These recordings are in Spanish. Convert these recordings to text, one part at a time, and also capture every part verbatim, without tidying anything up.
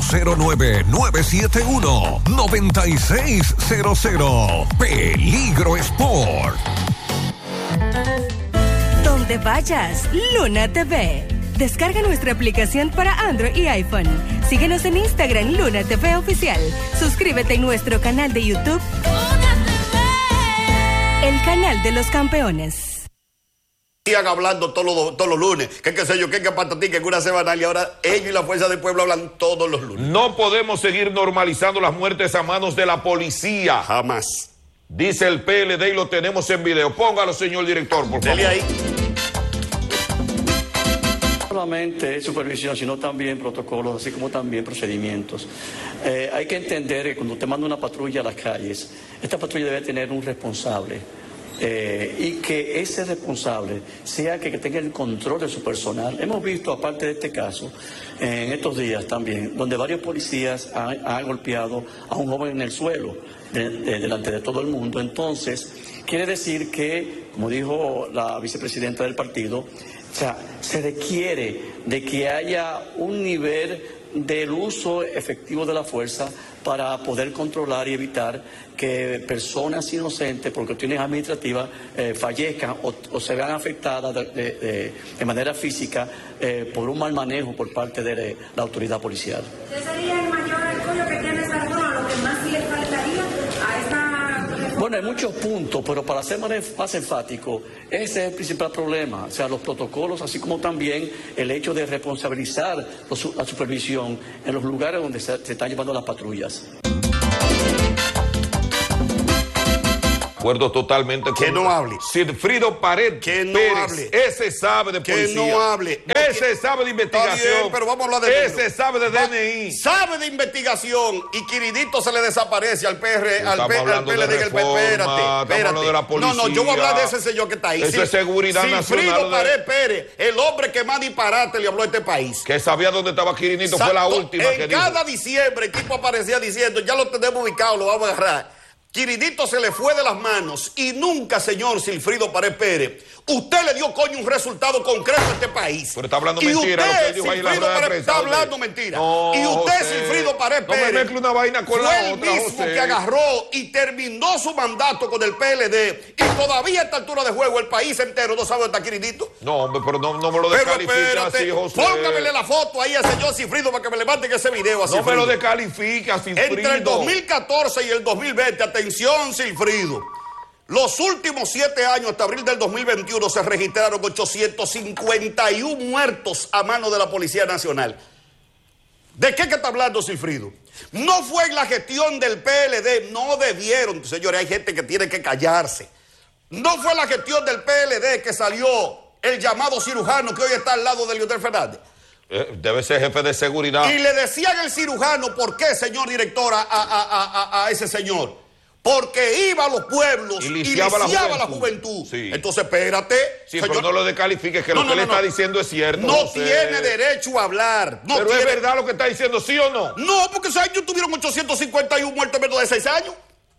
cero nueve, nueve siete uno, nueve seis cero cero. Peligro Sport. Donde vayas, Luna T V. Descarga nuestra aplicación para Android y iPhone. Síguenos en Instagram, Luna T V Oficial. Suscríbete en nuestro canal de YouTube, Luna T V, el canal de los campeones. Sigan hablando todos los, todos los lunes, que qué sé yo, que que patatí, que una semanal, y ahora ellos y la Fuerza del Pueblo hablan todos los lunes. No podemos seguir normalizando las muertes a manos de la policía. Jamás. Dice el P L D y lo tenemos en video. Póngalo, señor director, por favor. Dele ahí. No solamente supervisión, sino también protocolos, así como también procedimientos. Eh, hay que entender que cuando te manda una patrulla a las calles, esta patrulla debe tener un responsable. Eh, y que ese responsable sea que, que tenga el control de su personal. Hemos visto, aparte de este caso, eh, en estos días también, donde varios policías han, han golpeado a un joven en el suelo, de, de, delante de todo el mundo. Entonces, quiere decir que, como dijo la vicepresidenta del partido, o sea, se requiere de que haya un nivel del uso efectivo de la fuerza para poder controlar y evitar que personas inocentes por cuestiones administrativas eh, fallezcan o, o se vean afectadas de, de, de, de manera física eh, por un mal manejo por parte de la autoridad policial. ¿Qué sería el mayor apoyo que tiene esa reforma, lo que más le faltaría a esta reforma? Bueno, hay muchos puntos, pero para ser más, más enfático, ese es el principal problema, o sea, los protocolos, así como también el hecho de responsabilizar los, la supervisión en los lugares donde se, se están llevando las patrullas. Acuerdo totalmente. Que no hable. Silfrido Pared que no Pérez, hable. Ese sabe de policía. Que no hable. No, ese que... sabe de investigación. Está bien, pero vamos a hablar de Ese negro. sabe de D N I. Sabe de investigación y Quiridito se le desaparece al P R, al, P, al P L D. Reforma, espérate, espérate. De la policía. No, no, yo voy a hablar de ese señor que está ahí. Eso sí, es seguridad nacional. Silfrido de... Pared Pérez, el hombre que más disparate le habló a este país. Que sabía dónde estaba Quirinito, Sa fue la última en que cada dijo. diciembre el equipo aparecía diciendo, ya lo tenemos ubicado, lo vamos a agarrar. Quiridito se le fue de las manos y nunca, señor Silfrido Pared Pérez, usted le dio coño un resultado concreto a este país. Pero está hablando y mentira. Usted, lo que dijo ahí la Silfrido Pared, prensa, está José. hablando mentira. No, y usted, José, Silfrido Pared Pérez, no me mezcle una vaina con fue la el otra, mismo José. que agarró y terminó su mandato con el P L D. Y todavía a esta altura de juego el país entero no sabe dónde está Quiridito. No, hombre, pero no, no me lo Pero descalifique espérate, así, José. póngamele la foto ahí al señor Silfrido para que me le manden ese video así. No me lo descalifique así, Entre el dos mil catorce y el dos mil veinte, atención, Silfrido. Los últimos siete años, hasta abril del dos mil veintiuno, se registraron ochocientos cincuenta y uno muertos a mano de la Policía Nacional. ¿De qué que está hablando, Silfrido? No fue en la gestión del P L D, no debieron, señores, hay gente que tiene que callarse. No fue en la gestión del P L D que salió el llamado cirujano que hoy está al lado de Leonel Fernández. Eh, debe ser jefe de seguridad. Y le decían al cirujano, ¿por qué, señor director, a, a, a, a, a ese señor? Porque iba a los pueblos y lisiaba, y lisiaba la juventud. La juventud. Sí. Entonces, espérate. Sí, señor, pero no lo descalifique, que no, lo no, que no, le no. está diciendo es cierto. No José. tiene derecho a hablar. No pero tiene... es verdad lo que está diciendo, ¿sí o no? No, porque esos años tuvieron ochocientos cincuenta y uno muertos en menos de seis años.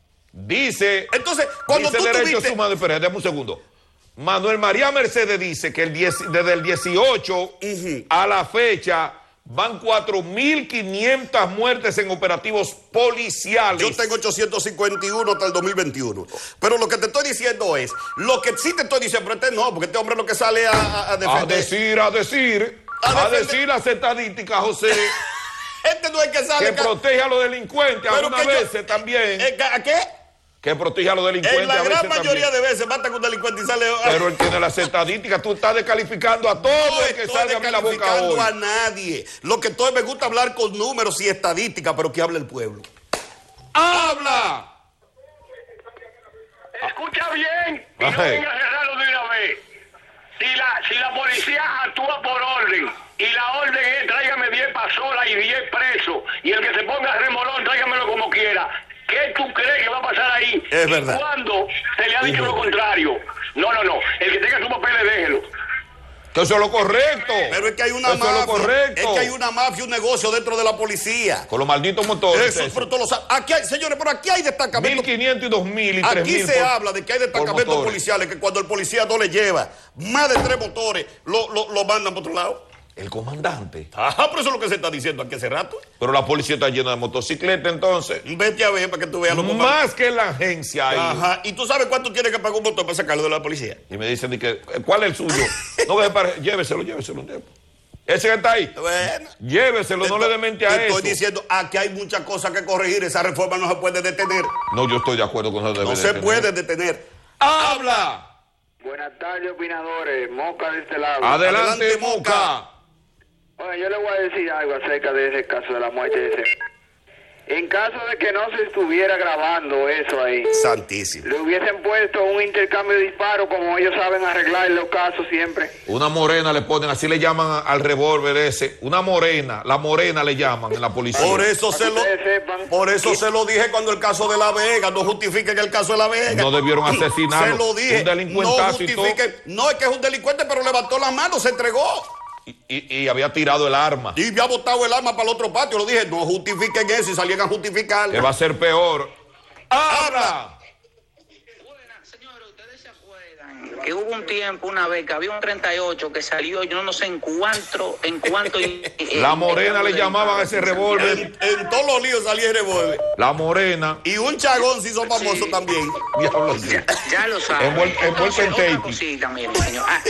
Dice. Entonces, cuando dice tú derecho tuviste... sumado, espera, déjame un segundo. Manuel María Mercedes dice que el diez, desde el dieciocho uh-huh. a la fecha van cuatro mil quinientas muertes en operativos policiales. Yo tengo ochocientos cincuenta y uno hasta el dos mil veintiuno. Pero lo que te estoy diciendo es, lo que sí te estoy diciendo, pero este no, porque este hombre lo que sale a, a, a defender. A decir, a decir, a, a decir las estadísticas, José. Este no es que sale. Que ca... protege a los delincuentes algunas veces yo... también. Eh, ¿A qué? Que protege a los delincuentes. En la a gran veces mayoría también. de veces matan con un delincuente y sale. Pero él tiene las estadísticas. Tú estás descalificando a todo no el que salga a la boca hoy. No a nadie. Lo que estoy, me gusta hablar con números y estadísticas, pero que hable el pueblo. ¡Habla! Escucha bien y no venga a cerrarlo de una vez. Si la, si la policía actúa por orden y la orden es tráigame diez pasolas y diez presos y el que se ponga remolón tráigamelo como quiera. ¿Qué tú crees que va a pasar ahí? Es verdad. ¿Cuándo se le ha dicho lo contrario? No, no, no. El que tenga su papel, déjelo. Que eso es lo correcto. Pero es que hay una eso mafia. Es, lo correcto. Es que hay una mafia, un negocio dentro de la policía. Con los malditos motores. Eso, eso. Pero todos los, aquí hay, señores, pero aquí hay destacamentos. mil quinientos y dos mil y tres mil. Aquí se por, habla de que hay destacamentos policiales que cuando el policía no le lleva más de tres motores, lo, lo, lo mandan por otro lado. El comandante. Ah, pero eso es lo que se está diciendo aquí hace rato. Pero la policía está llena de motocicletas, entonces. Vete a ver para que tú veas lo que Más que la agencia ahí. Ajá. ¿Y tú sabes cuánto tiene que pagar un motor para sacarlo de la policía? Y me dicen, que, ¿cuál es el suyo? No, que para, lléveselo, lléveselo. Ese que está ahí. Bueno. Lléveselo, no le dé mente a te eso. Estoy diciendo, aquí hay muchas cosas que corregir. Esa reforma no se puede detener. No, yo estoy de acuerdo con eso. No se detener. puede detener. ¡Habla! Buenas tardes, opinadores. Moca de este lado. Adelante, Adelante, Moca. Moca. Bueno, yo le voy a decir algo acerca de ese caso de la muerte de ese. En caso de que no se estuviera grabando eso ahí, Santísimo. le hubiesen puesto un intercambio de disparos como ellos saben arreglar los casos siempre. Una morena le ponen, así le llaman al revólver ese. Una morena, la morena le llaman en la policía. Por eso, se Para lo, que ustedes sepan. por eso se lo dije cuando el caso de La Vega. No justifiquen el caso de La Vega. No debieron asesinarlo. Se lo dije. Un delincuentazo no y todo. justifiquen. No es que es un delincuente, pero levantó la mano, se entregó. Y, y, y había tirado el arma. Y había botado el arma para el otro patio. Lo dije, no justifiquen eso y salían a justificarlo. Que va a ser peor. ¡Habla! Buenas, señores, ustedes se acuerdan que hubo un tiempo, una vez, que había un treinta y ocho que salió, yo no sé en cuánto, en cuánto... La morena le llamaban a ese revólver. En, en todos los líos salía el revólver. La morena. Y un chagón se hizo famoso Sí. también. Diablo, sí. Ya, ya lo saben. Envuel- envuelto Entonces, en otra tape. cosita, mire, señor. Ah,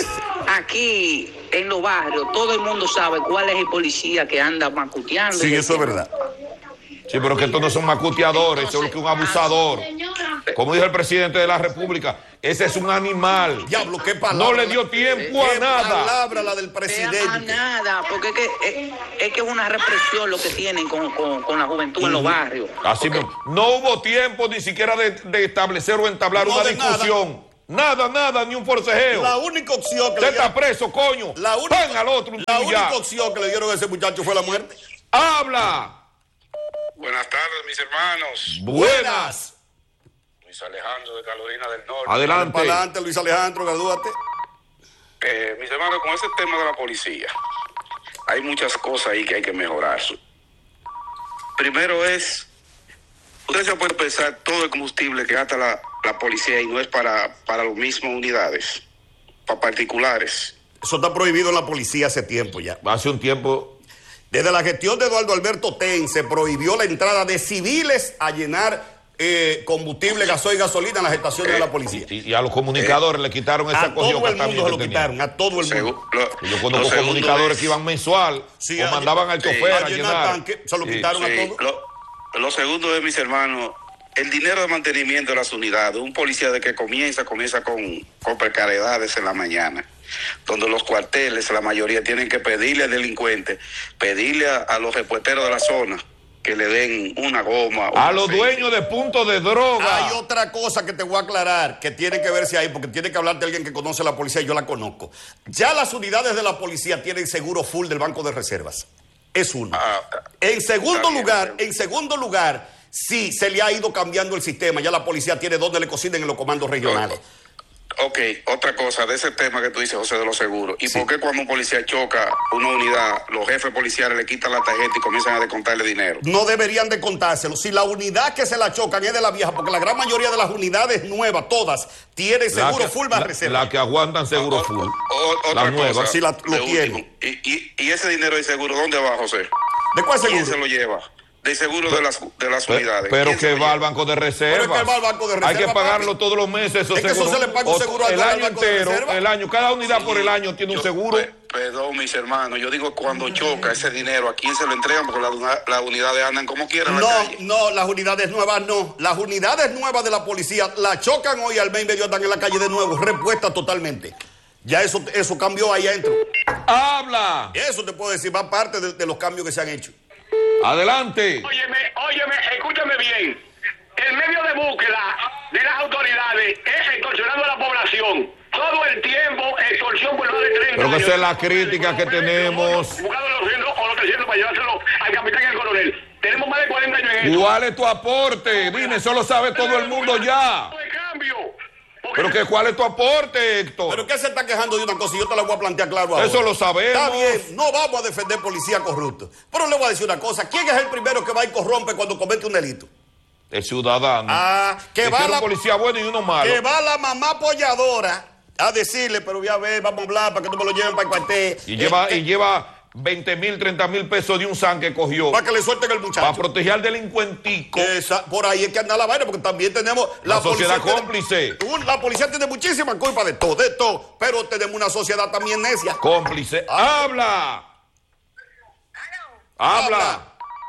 aquí, en los barrios, todo el mundo sabe cuál es el policía que anda macuteando. Sí, y eso es que- verdad. Sí, pero que estos no son macuteadores, eso es que un abusador. Como dijo el presidente de la República, ese es un animal. Diablo, qué palabra. No le dio tiempo a Qué nada. palabra la del Sea presidente. más nada, porque es que es, es que es una represión lo que tienen con, con, con la juventud en los barrios. Así Porque- mismo. No hubo tiempo ni siquiera de, de establecer o entablar No, una de nada. discusión. Nada. nada, ni un forcejeo. La única opción que Usted le está dieron, preso, coño. la única, Ven al otro un la tiro ya. única opción que le dieron a ese muchacho fue la muerte. ¡Habla! Buenas tardes, mis hermanos. Buenas. Luis Alejandro de Carolina del Norte. Adelante. Para adelante, Luis Alejandro, gradúate. Eh, mis hermanos, con ese tema de la policía, hay muchas cosas ahí que hay que mejorar. Primero es, usted se puede pensar todo el combustible que gasta la, la policía y no es para, para las mismas unidades, para particulares. Eso está prohibido en la policía hace tiempo ya. Hace un tiempo. Desde la gestión de Eduardo Alberto Ten se prohibió la entrada de civiles a llenar eh, combustible, gasoil y gasolina en las estaciones Eh, de la policía. Y, y a los comunicadores le quitaron esa A todo el cogión mundo se lo quitaron, a todo el mundo. Segu- lo- Yo lo conozco segundo comunicadores es- que iban mensual Sí, o a- mandaban al sí, chofer a a llenar llenar. tanque, se lo Sí. quitaron. a Sí, todo. lo, lo segundo es, mis hermanos, el dinero de mantenimiento de las unidades. Un policía de que comienza, comienza con, con precariedades en la mañana, donde los cuarteles, la mayoría, tienen que pedirle al delincuente, pedirle a, a los repuesteros de la zona que le den una goma. A un los aceite. dueños de puntos de droga. Hay otra cosa que te voy a aclarar, que tiene que verse ahí, porque tiene que hablar de alguien que conoce la policía y yo la conozco. Ya las unidades de la policía tienen seguro full del Banco de Reservas. Es uno. Ah, En segundo está bien, lugar, está bien. en segundo lugar, sí se le ha ido cambiando el sistema. Ya la policía tiene donde le cocinen en los comandos regionales. Ok, otra cosa de ese tema que tú dices, José, de los seguros. ¿Y por qué cuando un policía choca una unidad, los jefes policiales le quitan la tarjeta y comienzan a descontarle dinero? No deberían de contárselo. Si la unidad que se la chocan es de la vieja, porque la gran mayoría de las unidades nuevas, todas, tienen La seguro que- full más la- reserva. La que aguantan seguro O- full. o- otra Las nuevas. cosa, Sí, la- lo de tiene. último. Y, y, y ese dinero de seguro, ¿dónde va, José? ¿De cuál ¿Quién seguro? se lo lleva? De seguro de las, de las Pe- unidades. Pero ¿Quién se que lo va lleva? al banco de reserva. Pero es que va al banco de Hay que reserva, pagarlo papi. todos los meses. Esos Es que eso seguros. se le paga un O- seguro al el al año banco de entero. reserva. El año. Cada unidad por el año tiene un Yo- seguro. pe- Perdón, mis hermanos, yo digo cuando choca ese dinero, ¿a quién se lo entregan? Porque las una- las unidades andan como quieran en la No, calle. no, las unidades nuevas no. Las unidades nuevas de la policía la chocan hoy al mes y medio, andan en la calle de nuevo, repuestas totalmente. Ya eso, eso cambió ahí adentro. ¡Habla! Eso te puedo decir, va parte de, de los cambios que se han hecho. Adelante. Óyeme, óyeme, escúchame bien. El medio de búsqueda de las autoridades es extorsionando a la población. Todo el tiempo, extorsión por más de treinta Pero que años. esa es la crítica que tenemos. Buscando los doscientos o los trescientos para llevárselo al capitán y al coronel. Tenemos más de cuarenta años en esto. ¿Cuál es tu aporte? Dime, eso lo sabe todo el mundo ya. De cambio. Porque Pero que ¿cuál es tu aporte, Héctor? Pero que se está quejando de una cosa y yo te la voy a plantear claro ahora. Eso lo sabemos. Está bien, no vamos a defender policía corrupto. Pero le voy a decir una cosa. ¿Quién es el primero que va y corrompe cuando comete un delito? El ciudadano. Ah, que Existe va un la policía bueno y uno malo. Que va la mamá apoyadora A decirle, pero voy a ver, vamos a hablar para que no me lo lleven para el cuartel. Y lleva, Eh, y lleva veinte mil, treinta mil pesos de un san que cogió. Para que le suelten el muchacho. Para proteger al delincuentico. Esa, por ahí es que anda la vaina, porque también tenemos... La sociedad policía cómplice. Tiene, un- la policía tiene muchísima culpa de todo, de todo. Pero tenemos una sociedad también necia. Cómplice. ¡Habla! ¡Habla!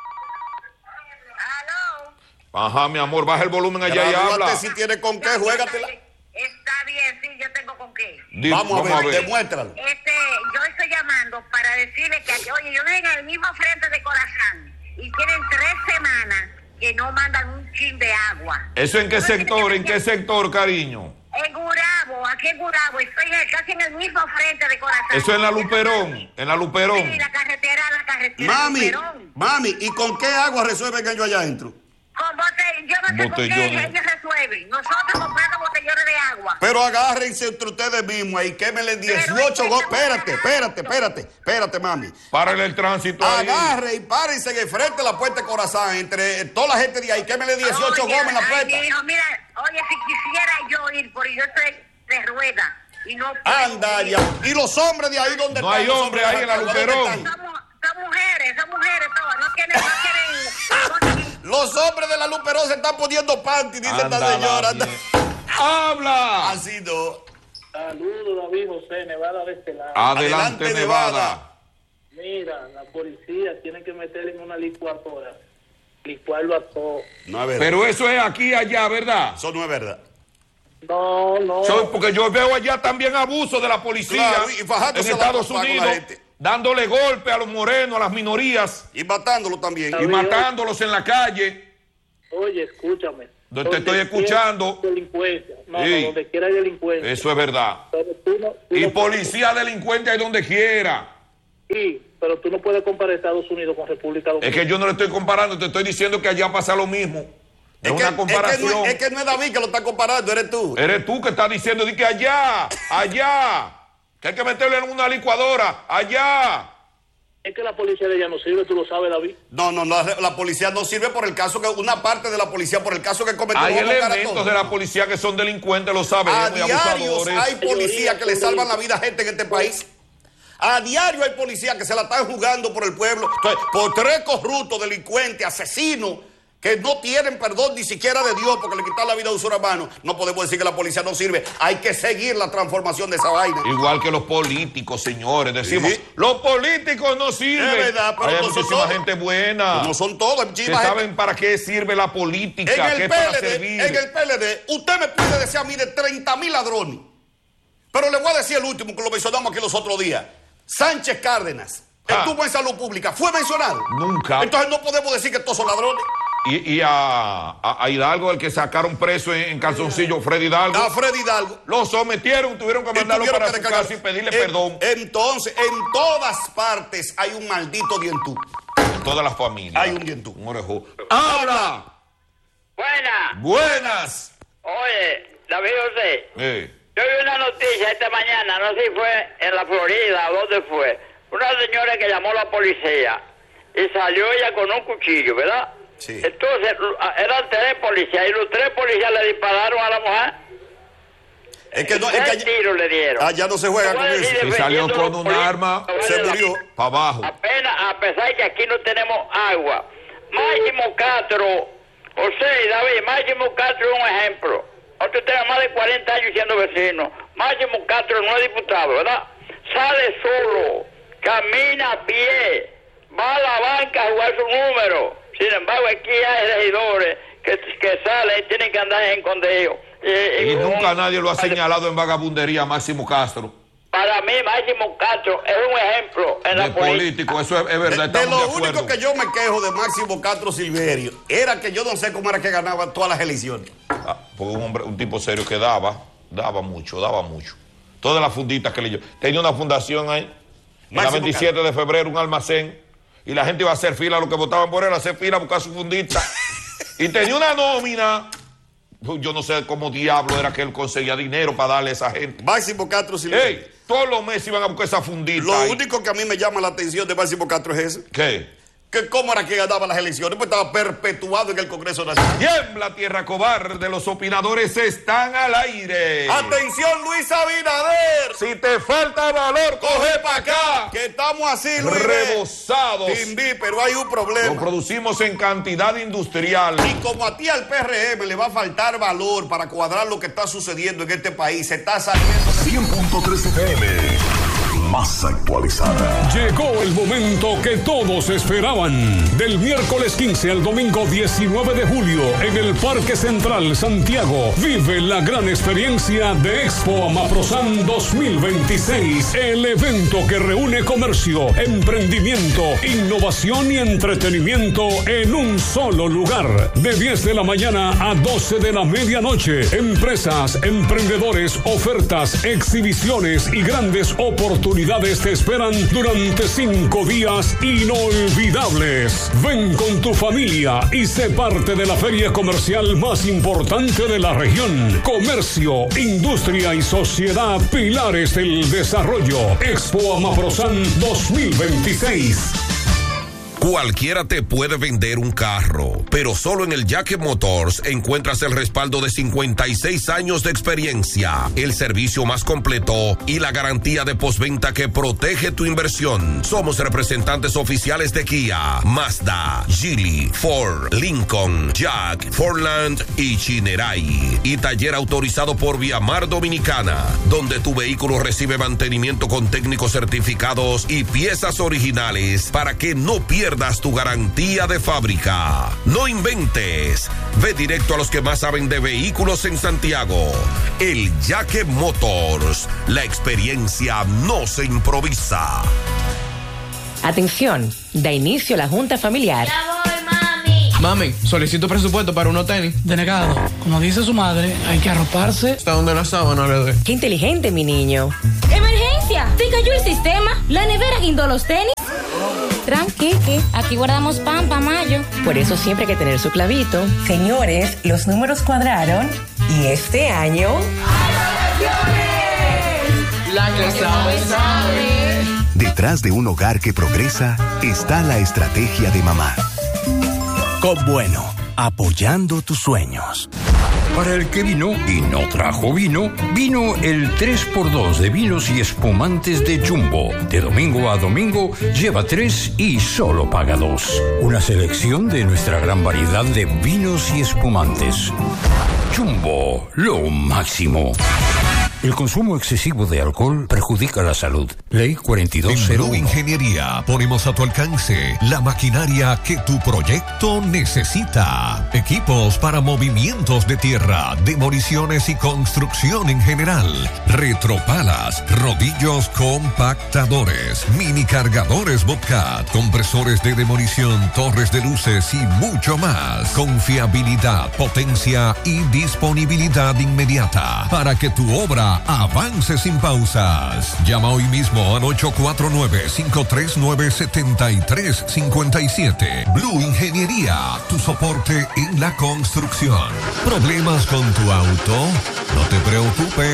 Ajá, mi amor, baja el volumen allá y Gradúate habla. si tiene con qué, juégatela. Está bien, sí, yo tengo con qué. Di- Vamos, a ver, vamos a ver. demuéstralo. Este, yo estoy llamando para decirle que, oye, yo vivo en el mismo frente de Corazán y tienen tres semanas que no mandan un chin de agua. ¿Eso en qué sector? ¿En qué sector, cariño? En Gurabo, aquí en Gurabo, estoy en- casi en el mismo frente de Corazán. Eso en la Luperón, en la Luperón. Sí, la carretera, la carretera. Mami, Luperón. mami, ¿y con qué agua resuelven ellos allá adentro? Con botell- yo no sé con qué Botellones. ellos resuelven. Nosotros comprando botellones de agua. Pero agárrense entre ustedes mismos ahí, quémenle dieciocho gomas. Espérate, espérate, espérate, espérate, mami. Párale el tránsito ahí. Agarre y párense en el frente de la puerta de Corazán, entre toda la gente de ahí, quémenle dieciocho Oye, gomas en la ay, puerta. mi hijo, mira, oye, si quisiera yo ir, porque yo estoy de rueda y no puedo Anda ir. ya. Y los hombres de ahí donde No están. hay los hombre hombres ahí en la ¿dónde Luperón. están? Son, son mujeres, son mujeres todas, no quieren, no quieren. no- Los hombres de la Luperón se están poniendo panty, dice esta Anda, señora. la Anda. bien. ¡Habla! Así no. Saludos, David José, Nevada de este lado. Adelante, Adelante, Nevada. Nevada. Mira, la policía tiene que meterle en una licuadora, licuarlo a todo. No es verdad. Pero eso es aquí y allá, ¿verdad? Eso no es verdad. No, no. So- porque yo veo allá también abuso de la policía Claro, y fajándose en la Estados copa con la Unidos, gente. dándole golpe a los morenos, a las minorías Y matándolo también. y David, matándolos en la calle. Oye, escúchame. Donde te estoy quiera escuchando. hay delincuencia. No, Sí. no, donde quiera hay delincuencia. Eso es verdad. Pero tú no, tú Y no policía delincuente hay donde quiera. puedes- sí, pero tú no puedes comparar Estados Unidos con República Es Dominicana. que yo no le estoy comparando, te estoy diciendo que allá pasa lo mismo. Es Es que, una es, que comparación. no, es que no es David que lo está comparando, eres tú. Eres tú que estás diciendo di que allá, allá, que hay que meterle en una licuadora, allá. Es que la policía de ella no sirve, tú lo sabes, David. No, no, no, la, la policía no sirve por el caso que, una parte de la policía, por el caso que cometió. Hay no vamos a buscar a elementos todos. de la policía que son delincuentes, lo A sabemos, y diarios abusadores. hay policías que le salvan la vida a gente en este país. A diario hay policías que se la están jugando por el pueblo. Entonces, por tres corruptos, delincuentes, asesinos, que no tienen perdón ni siquiera de Dios porque le quitan la vida a un ser humano, no podemos decir que la policía no sirve. Hay que seguir la transformación de esa vaina. Igual que los políticos, señores, decimos, Sí. los políticos no sirven. Es verdad, pero hay no son muchísima todos. gente buena. No son todos, hay que muchísima gente. saben para qué sirve la política, En que el, es para P L D, servir. en el P L D, usted me puede decir a mí de treinta mil ladrones. Pero le voy a decir el último que lo mencionamos aquí los otros días. Sánchez Cárdenas. Ah. Estuvo en salud pública. ¿Fue mencionado? Nunca. Entonces no podemos decir que todos son ladrones. Y, y a, a- a Hidalgo, el que sacaron preso en, en calzoncillo, Freddy Hidalgo. A Freddy Hidalgo. Lo sometieron, tuvieron que Y mandarlo tuvieron para que su descargar. casa y pedirle En- perdón. Entonces, en todas partes hay un maldito dientú. En todas las familias. Hay un dientú. Un orejo. ¡Habla! Buena. Buenas. Oye, David José, Eh, yo vi una noticia esta mañana, no sé si fue en la Florida o dónde fue, una señora que llamó a la policía y salió ella con un cuchillo, ¿verdad? Sí. Entonces, eran tres policías y los tres policías le dispararon a la mujer. Es que no, es que Tres allá, tiros le dieron. allá no se juega con eso. y salió con un arma, Se murió. para abajo. Apenas, a pesar de que aquí no tenemos agua. Máximo Castro, José y David, Máximo Castro es un ejemplo. Nosotros tenemos más de cuarenta años siendo vecinos. Máximo Castro no es diputado, ¿verdad? Sale solo, camina a pie, va a la banca a jugar su número. Sin embargo, aquí hay regidores que, que salen y tienen que andar escondidos. Y, Y y con- nunca nadie lo ha señalado en vagabundería, Máximo Castro. Para mí, Máximo Castro es un ejemplo en la De política. político, eso es, es De, verdad. de estamos lo de acuerdo. único que yo me quejo de Máximo Castro Silverio era que yo no sé cómo era que ganaba todas las elecciones. Ah, porque un hombre, un tipo serio que daba, daba mucho, daba mucho. Todas las funditas que le dio. Tenía una fundación ahí, en la Máximo veintisiete de febrero, un almacén, y la gente iba a hacer fila, los que votaban por él, a hacer fila a buscar su fundita. Y tenía una nómina. Yo no sé cómo diablo era que él conseguía dinero para darle a esa gente. Máximo Castro Silverio. Ey, todos los meses iban a buscar esa fundita. Lo ahí. único que a mí me llama la atención de Máximo Castro es eso. ¿Qué? que cómo era que ganaba las elecciones, pues estaba perpetuado en el Congreso Nacional. Tiembla, tierra cobarde, los opinadores están al aire. Atención, Luis Abinader. Si te falta valor, coge para acá. Que estamos así, Luis. Rebosados. Timbi, pero hay un problema. Lo producimos en cantidad industrial. Y como a ti al P R M le va a faltar valor para cuadrar lo que está sucediendo en este país, se está saliendo de... cien punto tres F M, más actualizada. Llegó el momento que todos esperaban. Del miércoles quince al domingo diecinueve de julio, en el Parque Central Santiago, vive la gran experiencia de Expo Amaprosan dos mil veintiséis. El evento que reúne comercio, emprendimiento, innovación y entretenimiento en un solo lugar. De diez de la mañana a doce de la medianoche. Empresas, emprendedores, ofertas, exhibiciones y grandes oportunidades te esperan durante cinco días inolvidables. Ven con tu familia y sé parte de la feria comercial más importante de la región. Comercio, industria y sociedad, pilares del desarrollo. Expo Amaprosan dos mil veintiséis. Cualquiera te puede vender un carro, pero solo en el Jaque Motors encuentras el respaldo de cincuenta y seis años de experiencia, el servicio más completo y la garantía de postventa que protege tu inversión. Somos representantes oficiales de Kia, Mazda, Geely, Ford, Lincoln, Jack, Fordland y Chinerai. Y taller autorizado por Viamar Dominicana, donde tu vehículo recibe mantenimiento con técnicos certificados y piezas originales para que no pierdas tu garantía de fábrica. No inventes. Ve directo a los que más saben de vehículos en Santiago. El Jaque Motors. La experiencia no se improvisa. Atención, da inicio la junta familiar. Ya voy, mami. Mami, solicito presupuesto para unos tenis. Denegado. Como dice su madre, hay que arroparse. Hasta donde la sábana le dé. Qué inteligente, mi niño. ¡Emergencia! ¿Se cayó el sistema? ¿La nevera guindó los tenis? Tranqui, aquí guardamos pan para mayo. Por eso siempre hay que tener su clavito. Señores, los números cuadraron y este año... La que sabe, sabe. Detrás de un hogar que progresa está la estrategia de mamá. Cop Bueno, apoyando tus sueños. Para el que vino y no trajo vino, vino el tres por dos de vinos y espumantes de Jumbo. De domingo a domingo, lleva tres y solo paga dos. Una selección de nuestra gran variedad de vinos y espumantes. Jumbo, lo máximo. El consumo excesivo de alcohol perjudica la salud. Ley cuarenta y dos cero uno. En Blue Ingeniería ponemos a tu alcance la maquinaria que tu proyecto necesita. Equipos para movimientos de tierra, demoliciones y construcción en general. Retropalas, rodillos compactadores, mini cargadores Bobcat, compresores de demolición, torres de luces y mucho más. Confiabilidad, potencia y disponibilidad inmediata para que tu obra avance sin pausas. Llama hoy mismo al ocho cuatro nueve, cinco tres nueve, siete tres cinco siete. Blue Ingeniería, tu soporte en la construcción. ¿Problemas con tu auto? No te preocupes.